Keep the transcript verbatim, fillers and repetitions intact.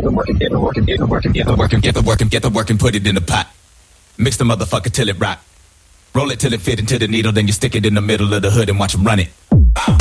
the work and get the work and get the work and get the work and get the work and get the work and put it in the pot. Mix the motherfucker till it rock. Roll it till it fit into the needle, then you stick it in the middle of the hood and watch them run it.